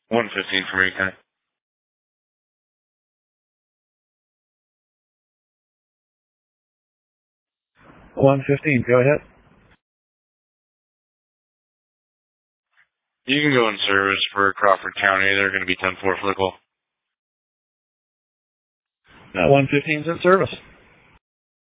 115 for me, kind of. 115, go ahead. You can go in service for Crawford County. They're going to be 10-4 for the call. 115's in service.